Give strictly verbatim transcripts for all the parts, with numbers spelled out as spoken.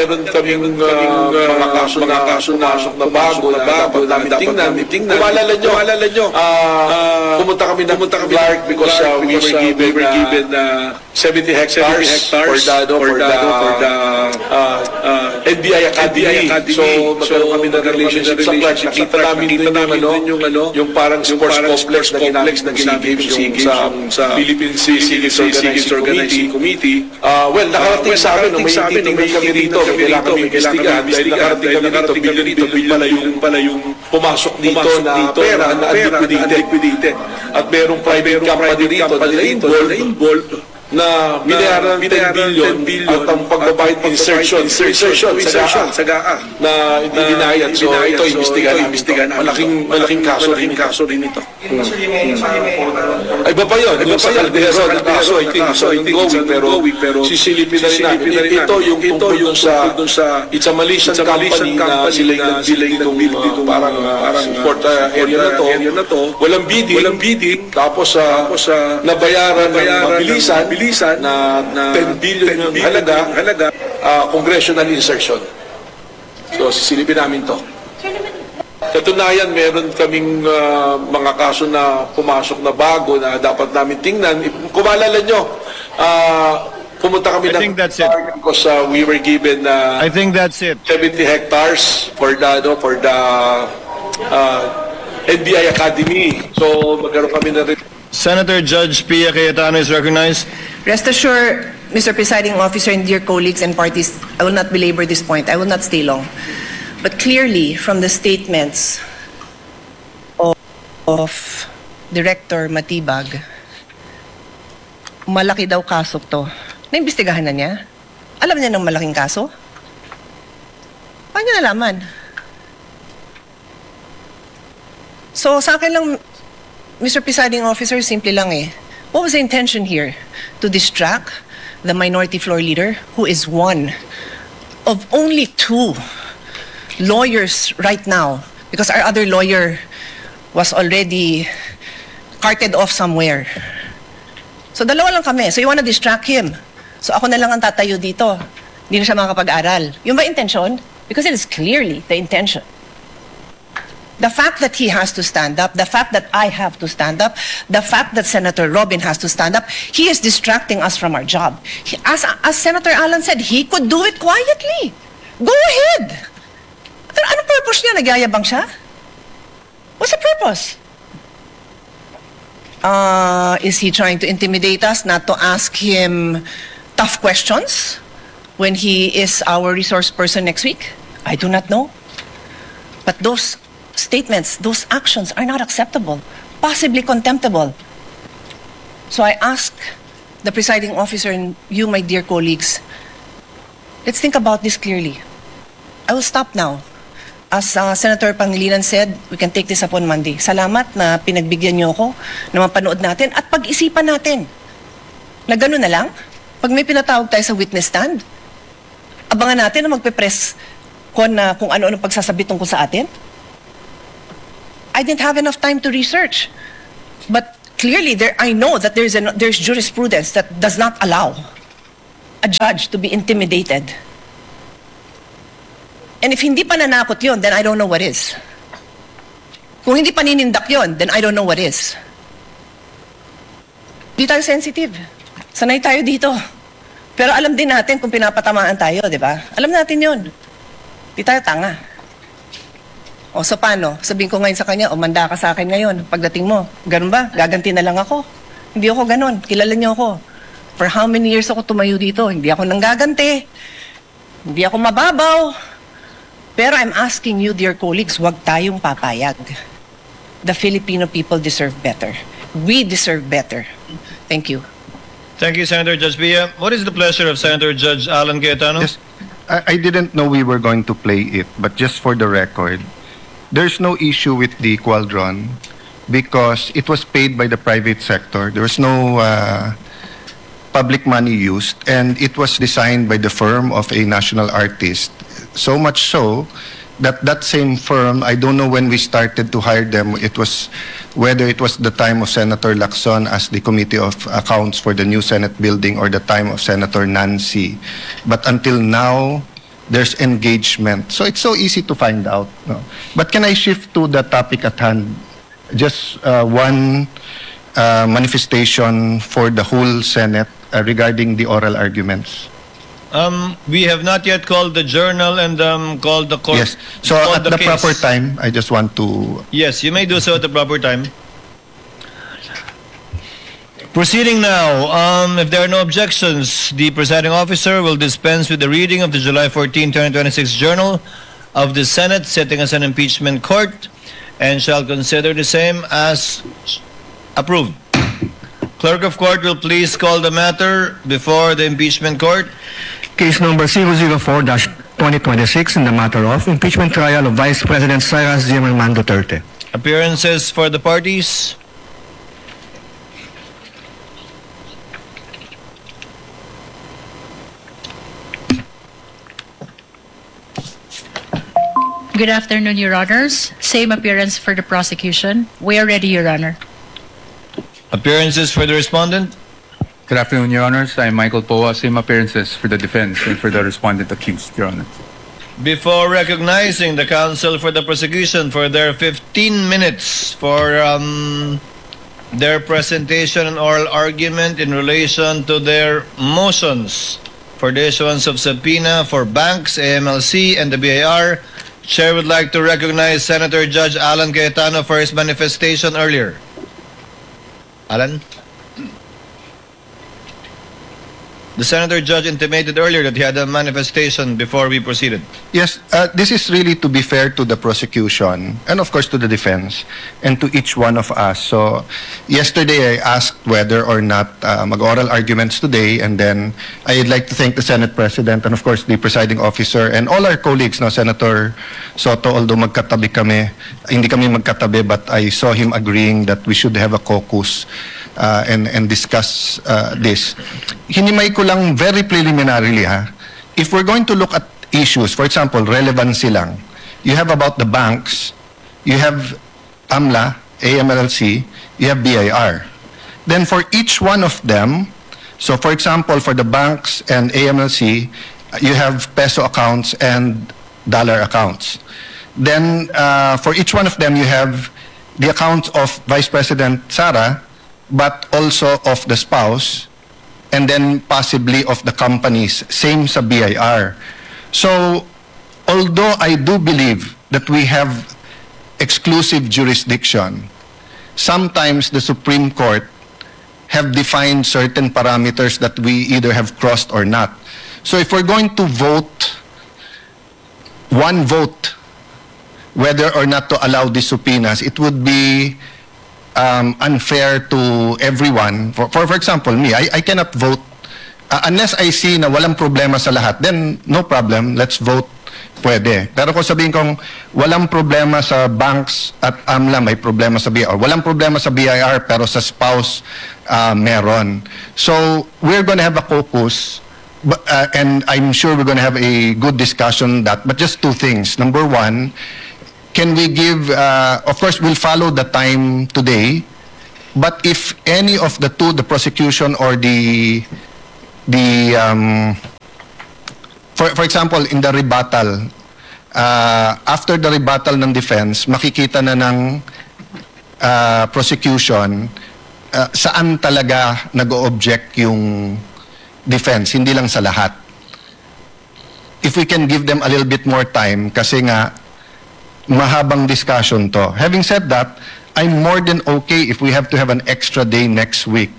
meron kaming uh, mga kaso na kaso na na bago na bago na dapat namin tingnan. Kung maalala nyo, maalala nyo, uh, pumunta kami ng Clark because uh, we were given, we were given uh, seventy hectares for the, for the, for the uh, uh, N B I Academy. So, magkaroon kami ng relationship sa Clark. Nakita namin din yung, ano, yung parang sports complex na ginamit na ginamit yung sa Philippine Cities Organizing Committee. Uh, well, nakarating sa amin, may titingnan kami rito, kailangan kami investigahan, dahil nakarating kami rito, billion-billion pala yung, pala yung pumasok dito na pera na unliquidated. At merong private company rito na involved na binayaran ng ten billion at ang pagbabayad insertion, insertion, insertion, sa G A A na hindi binayad. So ito, imbestigahan, imbestigahan. Malaking, malaking kaso rin, kaso rin ito. Ay, iba pa yun. Iba pa yun. Sa kaso, I think, so ongoing, pero sisilipin na rin natin. Ito yung tungkol dun sa, it's a Malaysian company na sila yung nag-build dito, parang support area na to. Walang bidding, walang bidding. Tapos, nabayaran ng mabilisan, na, na ten billion yung halaga, halaga uh, congressional insertion. So, sisilipin namin to. Katunayan, meron kaming uh, mga kaso na pumasok na bago na dapat namin tingnan. Kung maalala nyo, uh, pumunta kami I think that's it. Because uh, we were given uh, I think that's it. seventy hectares for the, no, for the uh, N B I Academy. So, magkaroon kami na rin. Senator Judge Pia Cayetano is recognized. Rest assured, Mister Presiding Officer and dear colleagues and parties, I will not belabor this point. I will not stay long. But clearly, from the statements of, of Director Matibag, malaki daw kaso to. Naimbestigahan na niya? Alam niya ng malaking kaso? Paano niya nalaman? So, sa akin lang, Mister Presiding Officer, simple lang eh. What was the intention here? To distract the minority floor leader, who is one of only two lawyers right now, because our other lawyer was already carted off somewhere. So dalawa lang kami. So you wanna distract him. So ako na lang ang tatayo dito. Hindi na siya makakapag-aral. Yung ba intention? Because it is clearly the intention. The fact that he has to stand up, the fact that I have to stand up, the fact that Senator Robin has to stand up, he is distracting us from our job. He, as, as Senator Alan said, he could do it quietly. Go ahead. Pero anong purpose niya? Nagyayabang siya? What's the purpose? Uh, is he trying to intimidate us, not to ask him tough questions when he is our resource person next week? I do not know. But those statements, those actions are not acceptable, possibly contemptible. So I ask the presiding officer and you, my dear colleagues, let's think about this clearly. I will stop now. As uh, Senator Pangilinan said, we can take this upon Monday. Salamat na pinagbigyan niyo ako na mapanood natin at pag-isipan natin. Na gano'n na lang, pag may pinatawag tayo sa witness stand, abangan natin na magpe-press kon na kung ano-ano pagsasabi tungkol sa atin. I didn't have enough time to research. But clearly, there, I know that there's, an, there's jurisprudence that does not allow a judge to be intimidated. And if hindi pa nanakot yun, then I don't know what is. Kung hindi pa ninindak yun, then I don't know what is. Di tayo sensitive. Sanay tayo dito. Pero alam din natin kung pinapatamaan tayo, di ba? Alam natin yun. Di tayo tanga. O so paano? Sabihin ko ngayon sa kanya, o manda ka sa akin ngayon. Pagdating mo, ganun ba? Gaganti na lang ako. Hindi ako ganun. Kilala niyo ako. For how many years ako tumayo dito? Hindi ako nanggaganti. Hindi ako mababaw. Pero I'm asking you, dear colleagues, wag tayong papayag. The Filipino people deserve better. We deserve better. Thank you. Thank you, Senator Judge Pia. What is the pleasure of Senator Judge Alan Cayetano? Yes, I, I didn't know we were going to play it, but just for the record, there's no issue with the Qualdron because it was paid by the private sector. There was no uh, public money used, and it was designed by the firm of a national artist. So much so that that same firm, I don't know when we started to hire them, it was whether it was the time of Senator Lacson as the Committee of Accounts for the new Senate building or the time of Senator Nancy. But until now, there's engagement. So it's so easy to find out. No? But can I shift to the topic at hand? Just uh, one uh, manifestation for the whole Senate uh, regarding the oral arguments. Um, we have not yet called the journal and um, called the court. Yes. So called at the, case. proper time, I just want to... Yes, you may do so at the proper time. Proceeding now, um, if there are no objections, the presiding officer will dispense with the reading of the July fourteenth, twenty twenty-six Journal of the Senate sitting as an impeachment court and shall consider the same as approved. Clerk of court will please call the matter before the impeachment court. Case number zero zero four dash twenty twenty-six in the matter of impeachment trial of Vice President Cyrus Zimmerman Duterte. Appearances for the parties. Good afternoon, Your Honors. Same appearance for the prosecution. We are ready, Your Honor. Appearances for the respondent. Good afternoon, Your Honors. I'm Michael Poa. Same appearances for the defense and for the respondent accused, Your Honor. Before recognizing the counsel for the prosecution for their fifteen minutes for um, their presentation and oral argument in relation to their motions for the issuance of subpoena for banks, A M L C, and the B I R, Chair would like to recognize Senator Judge Alan Cayetano for his manifestation earlier. Alan? The Senator Judge intimated earlier that he had a manifestation before we proceeded. Yes, uh, this is really to be fair to the prosecution and of course to the defense and to each one of us. So yesterday I asked whether or not uh, mag-oral arguments today, and then I'd like to thank the Senate President and of course the presiding officer and all our colleagues. No, Senator Soto, although magkatabi kami, hindi kami magkatabi, but I saw him agreeing that we should have a caucus uh, and, and discuss uh, this. Hinimay ko lang very preliminarily, ha. If we're going to look at issues, for example, relevancy lang, you have about the banks, you have AMLA, A M L C, you have B I R. Then for each one of them, so for example, for the banks and A M L C, you have peso accounts and dollar accounts. Then uh, for each one of them, you have the accounts of Vice President Sara, but also of the spouse, and then possibly of the companies, same sa B I R. So, although I do believe that we have exclusive jurisdiction, sometimes the Supreme Court have defined certain parameters that we either have crossed or not. So if we're going to vote, one vote, whether or not to allow these subpoenas, it would be Um, unfair to everyone. For, for, for example, me, I, I cannot vote uh, unless I see na walang problema sa lahat. Then, no problem, let's vote, pwede. Pero kung sabihin kong walang problema sa banks at AMLA, may problema sa B I R. Walang problema sa B I R, pero sa spouse, uh, meron. So, we're gonna have a caucus, but, uh, and I'm sure we're gonna have a good discussion on that. But just two things. Number one, can we give, uh, of course, we'll follow the time today, but if any of the two, the prosecution or the, the um, for, for example, in the rebuttal, uh, after the rebuttal ng defense, makikita na ng uh, prosecution uh, saan talaga nag-o-object yung defense, hindi lang sa lahat. If we can give them a little bit more time, kasi nga, mahabang discussion to. Having said that, I'm more than okay if we have to have an extra day next week,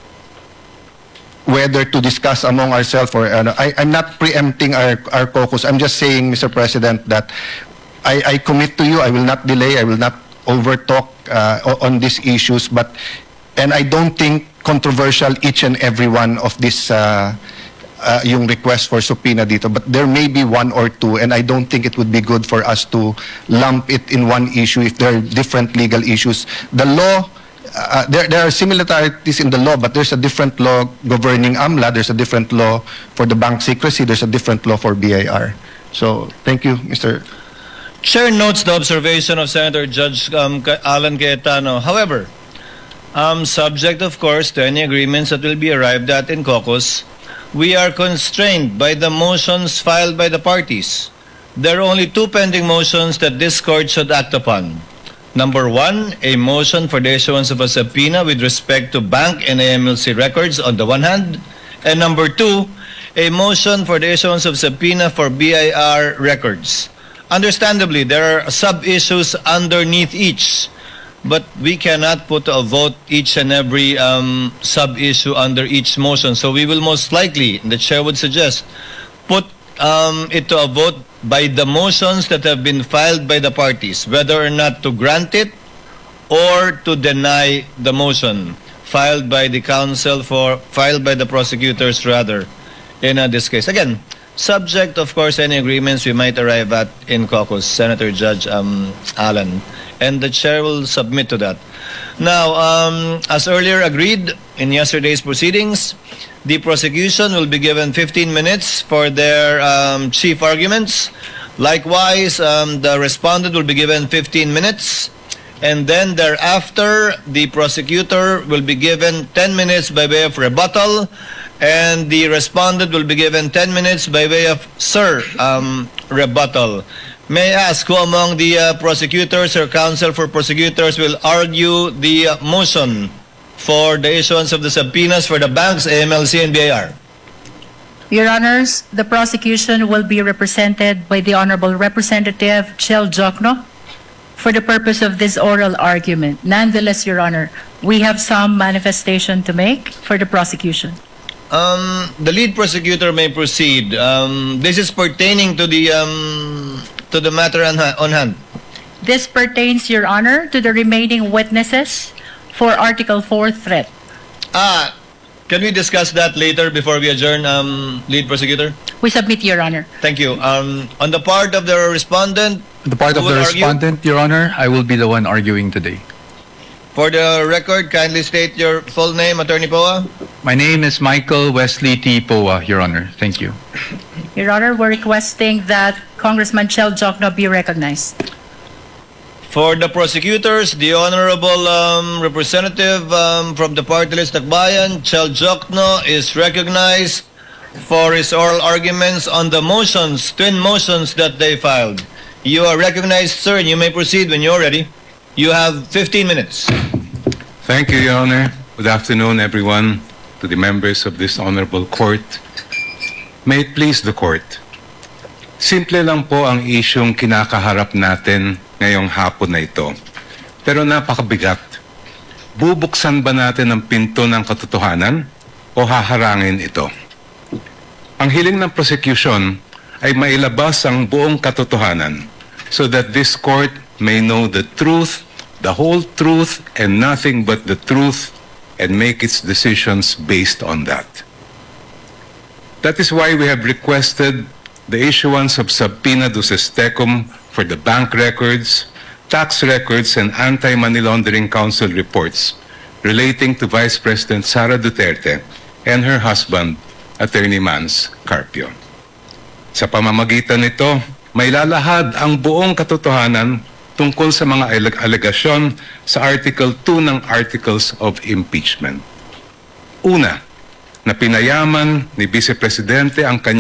whether to discuss among ourselves or uh, I, I'm not preempting our, our caucus. I'm just saying, Mister President, that I, I commit to you, I will not delay, I will not overtalk uh, on these issues, but and I don't think controversial each and every one of these uh, Uh, yung request for subpoena dito, but there may be one or two, and I don't think it would be good for us to lump it in one issue if there are different legal issues. The law, uh, there, there are similarities in the law, but there's a different law governing AMLA, there's a different law for the bank secrecy, there's a different law for B I R. So, thank you, Mister Chair notes the observation of Senator Judge um, Alan Cayetano. However, um, subject, of course, to any agreements that will be arrived at in caucus, we are constrained by the motions filed by the parties. There are only two pending motions that this court should act upon. Number one, a motion for the issuance of a subpoena with respect to bank and A M L C records on the one hand, and number two, a motion for the issuance of subpoena for B I R records. Understandably, there are sub-issues underneath each, but we cannot put to a vote each and every um, sub-issue under each motion. So we will most likely, the chair would suggest, put um, it to a vote by the motions that have been filed by the parties, whether or not to grant it or to deny the motion filed by the counsel for, filed by the prosecutors rather, in uh, this case. Again, subject, of course, any agreements we might arrive at in caucus, Senator Judge um, Allen, and the chair will submit to that. Now, um, as earlier agreed in yesterday's proceedings, the prosecution will be given fifteen minutes for their um, chief arguments. Likewise, um, the respondent will be given fifteen minutes, and then thereafter, the prosecutor will be given ten minutes by way of rebuttal, and the respondent will be given ten minutes by way of sir um, rebuttal. May I ask who among the uh, prosecutors or counsel for prosecutors will argue the uh, motion for the issuance of the subpoenas for the banks, A M L C, and B I R? Your Honors, the prosecution will be represented by the Honorable Representative Chel Jokno for the purpose of this oral argument. Nonetheless, Your Honor, we have some manifestation to make for the prosecution. Um, the lead prosecutor may proceed. Um, this is pertaining to the um, to the matter on, ha- on hand. This pertains, Your Honor, to the remaining witnesses for Article four threat. Ah, can we discuss that later before we adjourn, um, lead prosecutor? We submit, Your Honor. Thank you. Um, on the part of the respondent, The part who of the will argue? respondent, Your Honor, I will be the one arguing today. For the record, kindly state your full name, Attorney Poa. My name is Michael Wesley T. Poa, Your Honor. Thank you. Your Honor, we're requesting that Congressman Chel Jokno be recognized. For the prosecutors, the Honorable um, Representative um, from the party list Akbayan, Chel Jokno, is recognized for his oral arguments on the motions, twin motions that they filed. You are recognized, sir, and you may proceed when you're ready. You have fifteen minutes. Thank you, Your Honor. Good afternoon, everyone, to the members of this honorable court. May it please the court. Simple lang po ang isyong kinakaharap natin ngayong hapon na ito. Pero napakabigat. Bubuksan ba natin ang pinto ng katotohanan o haharangin ito? Ang hiling ng prosecution ay mailabas ang buong katotohanan so that this court may know the truth, the whole truth, and nothing but the truth, and make its decisions based on that. That is why we have requested the issuance of subpoena duces tecum for the bank records, tax records, and anti-money laundering council reports relating to Vice President Sara Duterte and her husband, Attorney Mans Carpio. Sa pamamagitan nito, may lalahad ang buong katotohanan tungkol sa mga aleg- alegasyon sa Article two ng Articles of Impeachment. Una, na pinayaman ni Vice Presidente ang kanyang